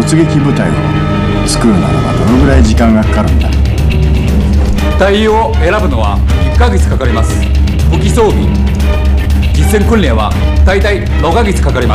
突撃部隊を作るならばどのぐらい時間がかかるんだ？ 隊員を選ぶのは1ヶ月かかります。武器装備、実戦訓練は大体6ヶ月かかります。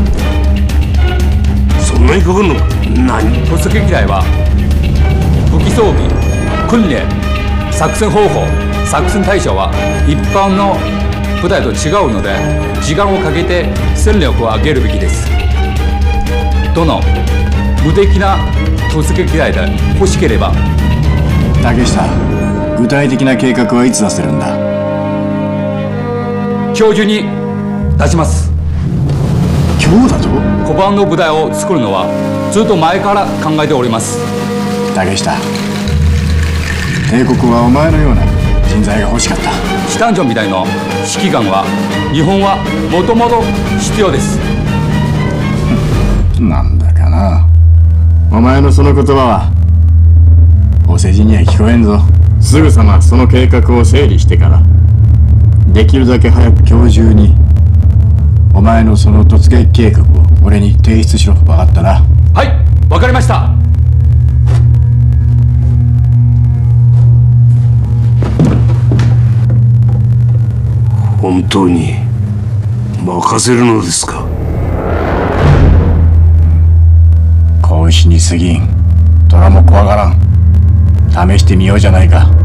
そんなにかかるのか？何？ 突撃隊は武器装備、訓練、作戦方法、作戦対象は一般の部隊と違うので、時間をかけて戦力を上げるべきです。どの無敵な突撃隊で欲しければ。 竹下、具体的な計画はいつ出せるんだ？ 今日中に出します。 今日だと？ 小判の部隊を作るのはずっと前から考えております。 竹下、帝国はお前のような人材が欲しかった。 師団長みたいな指揮官は日本はもともと必要です。 なんだかな、お前のその言葉はお世辞には聞こえんぞ。すぐさまその計画を整理してから、できるだけ早く今日中にお前のその突撃計画を俺に提出しろ。分かったな？ はい、分かりました。 本当に任せるのですか？ 子牛に過ぎん。虎も怖がらん。試してみようじゃないか。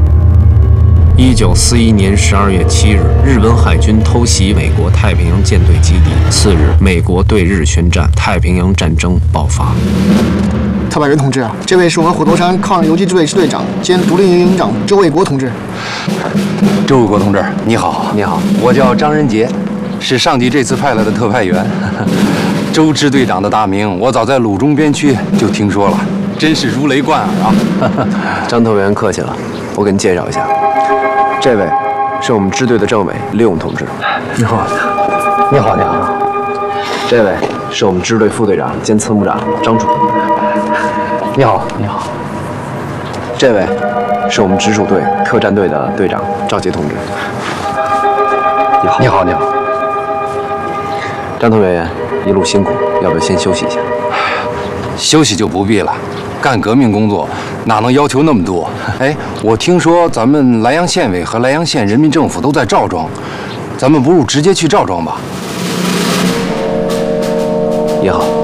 1941年12月7日，日本海军偷袭美国太平洋舰队基地。次日，美国对日宣战，太平洋战争爆发。 特派员同志，这位是我们虎头山抗日游击支队支队长兼独立营营长周卫国同志。 周卫国同志，你好，你好，我叫张仁杰，是上级这次派来的特派员。周支队长的大名，我早在鲁中边区就听说了，真是如雷贯耳啊！ 张特派员客气了，我给您介绍一下，这位是我们支队的政委李勇同志。 你好，你好，你好。 这位是我们支队副队长兼参谋长张楚。 你好，你好。 这位是我们直属队特战队的队长赵杰同志。 你好，你好，你好。 张特派员，一路辛苦，要不要先休息一下？ 休息就不必了，干革命工作哪能要求那么多？哎，我听说咱们莱阳县委和莱阳县人民政府都在赵庄，咱们不如直接去赵庄吧？ 也好。